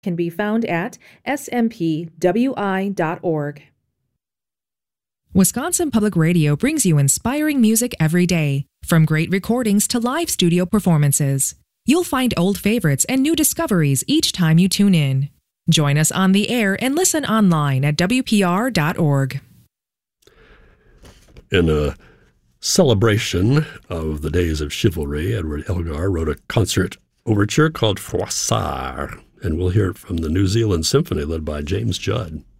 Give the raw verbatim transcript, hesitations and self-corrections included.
can be found at s m p w i dot org. Wisconsin Public Radio brings you inspiring music every day, from great recordings to live studio performances. You'll find old favorites and new discoveries each time you tune in. Join us on the air and listen online at w p r dot org. In a celebration of the days of chivalry, Edward Elgar wrote a concert overture called Froissart, and we'll hear it from the New Zealand Symphony led by James Judd.